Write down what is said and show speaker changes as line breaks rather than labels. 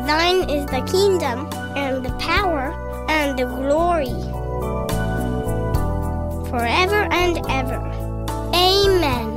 thine is the kingdom, and the power, and the glory, forever and ever. Amen.